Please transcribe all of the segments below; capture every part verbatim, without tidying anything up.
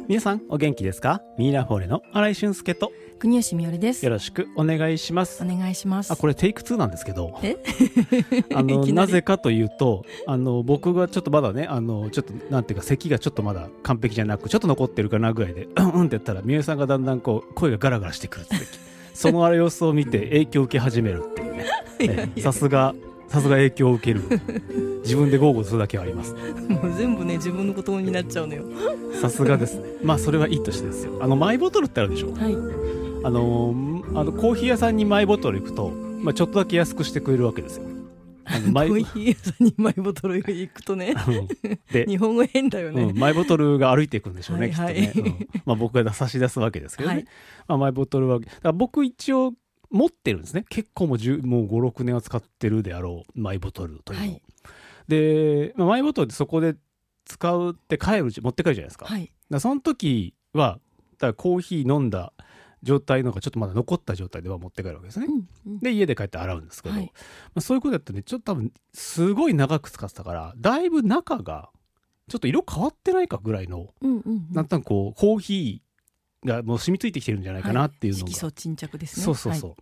皆さんお元気ですか？ミーナフォーレの新井俊介と国吉みおりです。 よろしくお願いします。 お願いします。 あ、これテイクツーなんですけど、 えあのいきなりなぜかというと、あの僕がちょっとまだね、あのちょっとなんていうか咳がちょっとまだ完璧じゃなくちょっと残ってるかなぐらいでうんうんってやったらみおりさんがだんだんこう声がガラガラしてくるってそのあれ様子を見て影響を受け始めるっていうね。えさすがさすが影響を受ける自分で豪語するだけはあります。 もう全部ね自分のことになっちゃうのよ。 さすがですね。まあそれはいいとしてですよ。あのマイボトルってあるでしょ。 はい。 あのあのコーヒー屋さんにマイボトル行くと、まあ、ちょっとだけ安くしてくれるわけですよ。あのマイコーヒー屋さんにマイボトルが行くとねで日本語変だよね、 うん、マイボトルが歩いていくんでしょうね、 はいはいきっとね、うんまあ、僕が差し出すわけですけどね、 はいまあ、マイボトルはだから僕一応持ってるんですね。結構もうじゅうもうごろくねんは使ってるであろうマイボトルというのを、 はいで、まあ、マイボトルってそこで使うって帰るうち持って帰るじゃないですか。 はいだからその時はだからコーヒー飲んだ状態のがちょっとまだ残った状態では持って帰るわけですね、 うんうんで家で帰って洗うんですけど、 はいまあ、そういうことやってねちょっと多分すごい長く使ってたからだいぶ中がちょっと色変わってないかぐらいの、 うんうんうんなんとなくこうコーヒーがもう染みついてきてるんじゃないかなっていうのが、 色素沈着ですね。 そうそうそう、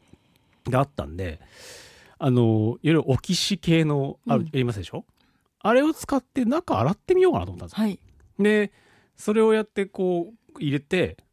があったんで、あのいろいろオキシ系のある、 うんありますでしょ。あれを使って中洗ってみようかなと思ったんですよ、 はいでそれをやってこう入れて